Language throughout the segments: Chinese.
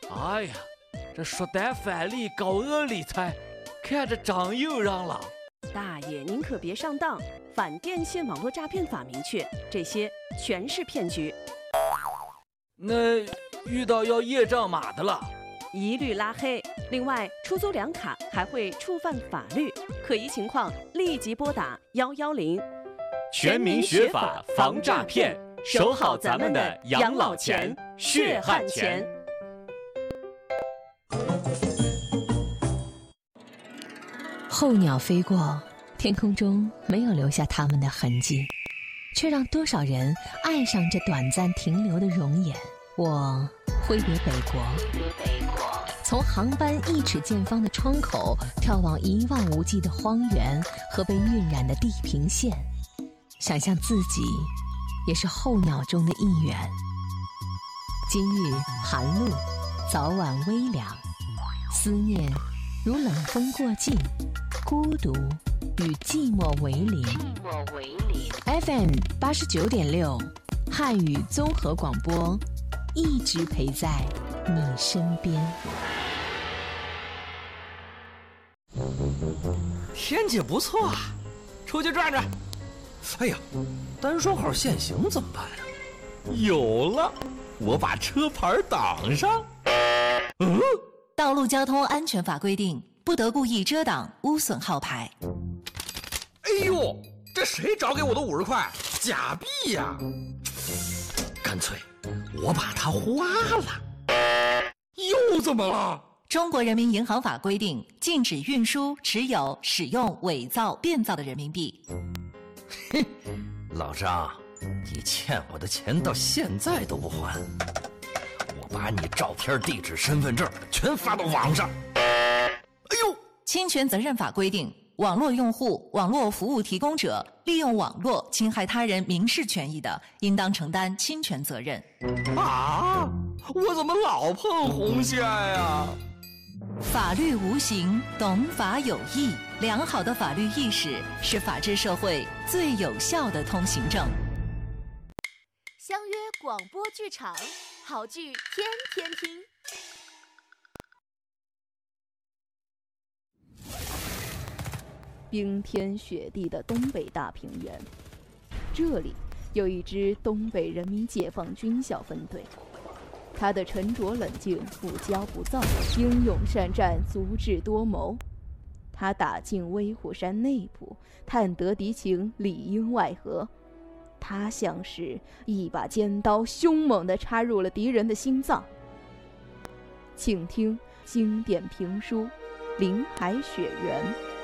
哎呀，这说单返利高额理财，看着长又让了。 大爷，您可别上当！反电信网络诈骗法明确，这些全是骗局。 那遇到要验证码的了， 一律拉黑。另外，出租两卡还会触犯法律，可疑情况立即拨打110。 全民学法防诈骗，守好咱们的养老钱、血汗钱。 候鸟飞过，天空中没有留下它们的痕迹，却让多少人爱上这短暂停留的容颜。我挥别北国，从航班1尺见方的窗口眺望一望无际的荒原和被晕染的地平线，想象自己也是候鸟中的一员。今日寒露，早晚微凉，思念如冷风过境，孤独与寂寞为邻。FM 89.6，汉语综合广播，一直陪在你身边。 天气不错啊，出去转转。哎呀，单双号限行怎么办啊？有了，我把车牌挡上。 道路交通安全法规定，不得故意遮挡、污损号牌。 哎呦，这谁找给我的50块？假币呀！干脆我把它花了。又怎么了？ 中国人民银行法规定，禁止运输、持有、使用伪造、变造的人民币。 嘿，老张，你欠我的钱到现在都不还，我把你照片、地址、身份证全发到网上。哎呦， 侵权责任法规定，网络用户、网络服务提供者利用网络侵害他人民事权益的，应当承担侵权责任。 啊，我怎么老碰红线呀？ 法律无形，懂法有义。良好的法律意识是法治社会最有效的通行证。 相约广播剧场，好剧天天听。 冰天雪地的东北大平原，这里有一支东北人民解放军小分队。他的沉着冷静、不骄不躁、英勇善战、足智多谋。他打进威虎山内部，探得敌情里应外合。他像是一把尖刀，凶猛地插入了敌人的心脏。请听经典评书《林海雪原》。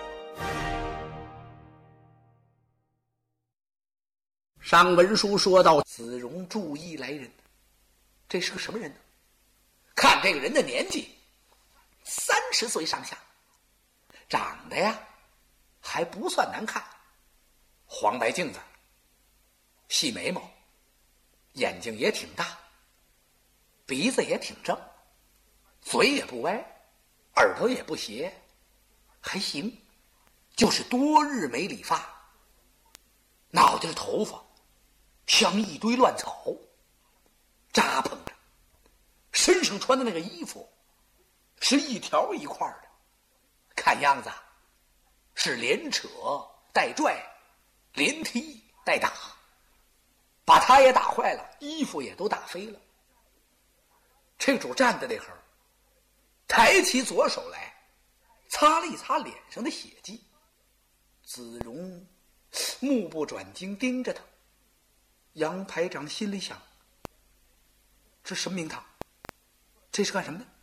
上文书说到，子荣注意来人，这是个什么人呢？看这个人的年纪，30岁上下，长得呀还不算难看，黄白净子，细眉毛，眼睛也挺大，鼻子也挺正，嘴也不歪，耳朵也不斜，还行，就是多日没理发，脑袋的头发像一堆乱草，扎蓬着，身上穿的那个衣服是一条一块的，看样子是连扯带拽，连踢带打，把他也打坏了，衣服也都打飞了。这主站在那会儿，抬起左手来擦了一擦脸上的血迹。子荣目不转睛盯着他，杨排长心里想，这什么名堂？这是干什么的？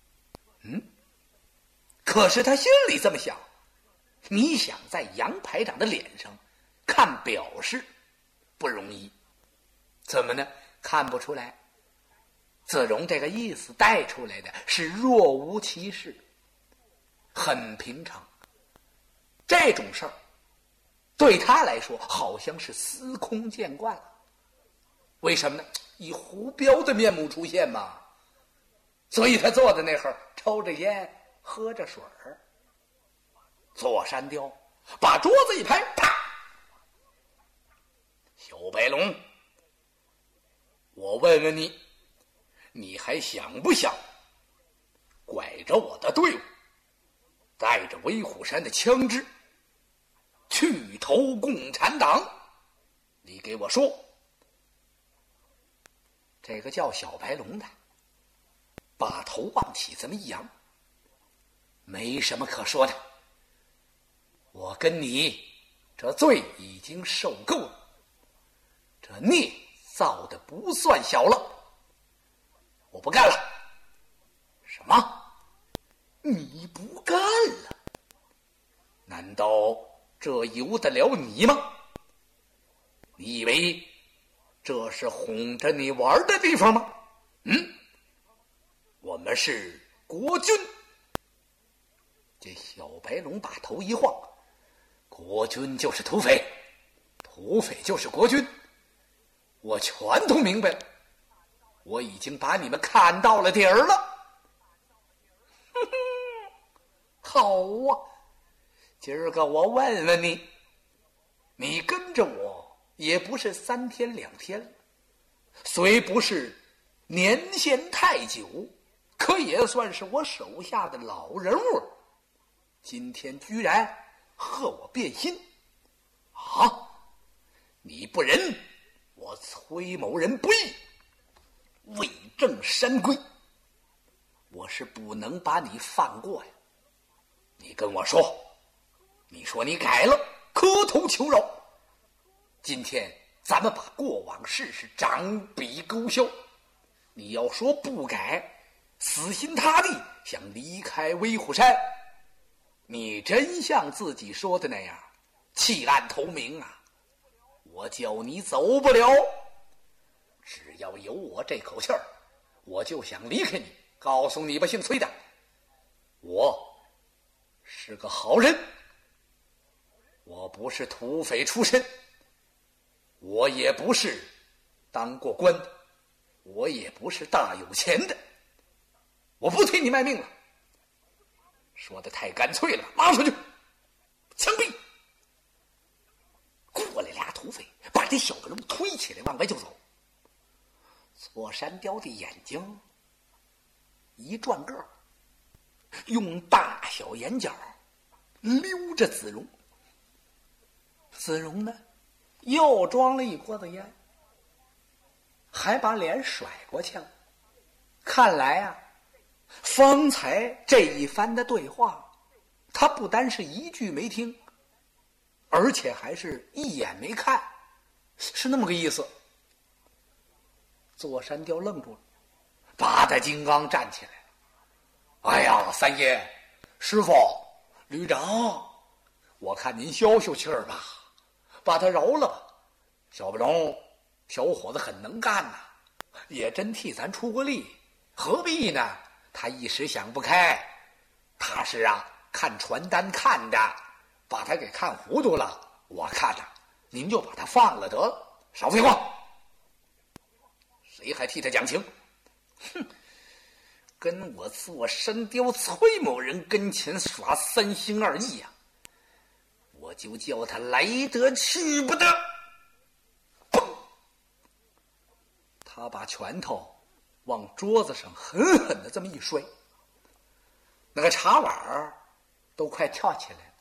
可是他心里这么想，你想在杨排长的脸上看表示不容易，怎么呢？看不出来。子荣这个意思带出来的是若无其事，很平常。这种事儿对他来说好像是司空见惯了。为什么呢？以胡彪的面目出现嘛，所以他坐在那会儿抽着烟喝着水儿。左山雕把桌子一拍，啪！小白龙，我问问你，你还想不想着我的队伍，带着威虎山的枪支，去投共产党。你给我说，这个叫小白龙的把头往起这么一扬，没什么可说的。我跟你这罪已经受够了，这孽造的不算小了，我不干了。什么？你不干了？难道这由得了你吗？你以为这是哄着你玩的地方吗？我们是国军。这小白龙把头一晃，国军就是土匪，土匪就是国军，我全都明白了。我已经把你们看到了底儿了。好啊，今儿个我问问你，你跟着我也不是3天2天了，虽不是年限太久，可也算是我手下的老人物。今天居然和我变心啊！你不仁，我崔某人不义，为政山规，我是不能把你放过呀。你跟我说，你说你改了，磕头求饶。今天咱们把过往事是掌笔勾销。你要说不改，死心塌地想离开威虎山，你真像自己说的那样弃暗投明啊？我叫你走不了。只要有我这口气儿，我就想离开你。告诉你吧，姓崔的，我是个好人，我不是土匪出身，我也不是当过官的，我也不是大有钱的，我不替你卖命了。说的太干脆了，拉出去枪毙。过来俩土匪，把这小白龙推起来往外就走。座山雕的眼睛一转个，用大小眼角溜着子荣。子荣呢，又装了一锅子烟，还把脸甩过去了。看来啊，方才这一番的对话，他不单是一句没听，而且还是一眼没看，是那么个意思。座山雕愣住了，八大金刚站起来了。哎呀，三爷、师傅、旅长，我看您消消气儿吧，把他饶了吧。小白龙小伙子很能干呐，也真替咱出过力，何必呢？他一时想不开，他是看传单看的，把他给看糊涂了。我看您就把他放了得了，少废话。谁还替他讲情？哼！跟我座山雕崔某人跟前耍3心2意呀，我就叫他来得去不得。砰！他把拳头往桌子上狠狠的这么一摔，那个茶碗都快跳起来了。